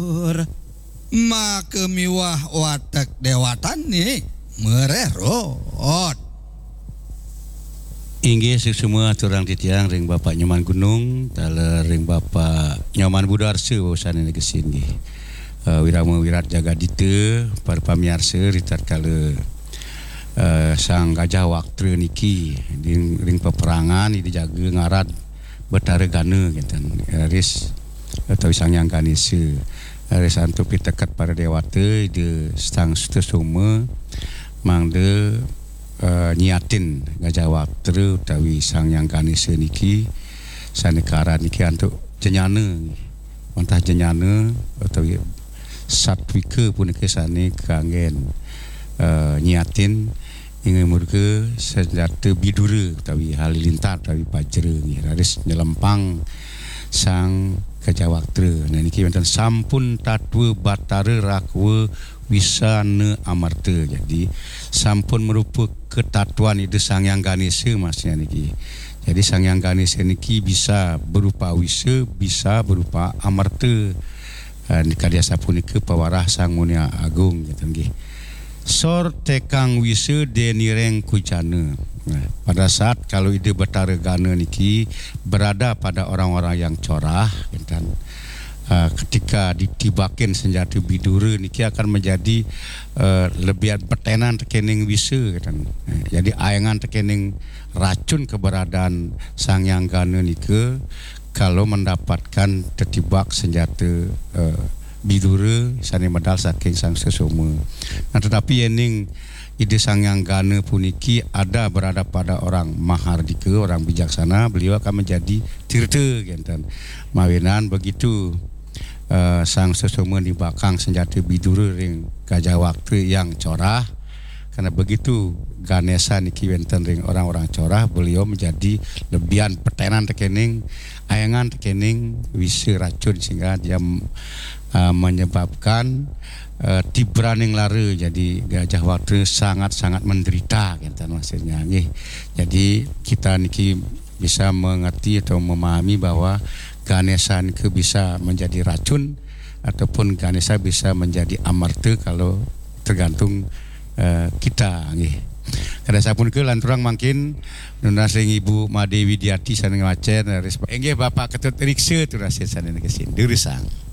maka miwah watak dewatan nih mererot. Inggih semua turang titiang ring Bapak Nyoman Gunung, tala ring Bapak Nyoman Budarse usane gesin nggih. Wirama wirat jaga dite para pamiarsa ritat kala sang gajah waktu niki ring peperangan ini jaga ngarat betara gana kinten ris atau sang yang kanise ris antu pitekat para dewata de stang suma mangde nyiatin gajah waktu utawi sang yang kanise niki sanekara niki antuk jenyana mentah jenyana utawi satwika pun kesane kangen nyiatin ingin murke senjata bidura utawi halilintar utawi pajera haris nyelempang sang gajah waktu. Nah niki wonten sampun tatwa batara rakwa wisana amarta. Jadi sampun merupa ketatuan itu sang yang ganesa masnya niki. Jadi sang yang ganesa niki bisa berupa wisa, bisa berupa amarta. Nikadya sapunika pawarah sang munia agung gitu nggih. Sor tekang wisa denireng kujana. Nah, pada saat kalau ide betara gana niki berada pada orang-orang yang corah dan ketika ditibakin senjata bidura niki akan menjadi lebihan petenan tekening wisa dan jadi ayangan tekening racun keberadaan sang yang gana nika kalau mendapatkan tertibak senjata bidura sane medal saking sang sesoma. Nah tetapi ening ide sang yang gana puniki ada berada pada orang mahardika, orang bijaksana, beliau akan menjadi tirta genten. Mawinan begitu sang sesoma dibakang senjata bidura ring gajah waktu yang corah. Karena begitu Ganesha niki wenten ring orang-orang corah, beliau menjadi lebihan petenan tekening ayangan tekening wisa racun sehingga dia menyebabkan tibraning lare. Jadi gajah waktu sangat-sangat menderita gitu maksudnya nggih. Jadi kita niki bisa mengerti atau memahami bahwa Ganesha niki bisa menjadi racun ataupun Ganesha bisa menjadi amarta kalau tergantung kita nggih. Kada sapun ke lanturang mangkin nuna sing Ibu Made Widiati saneng macen nggih Bapak Ketut Rikse tu rasa saneng kesin. Deurusang.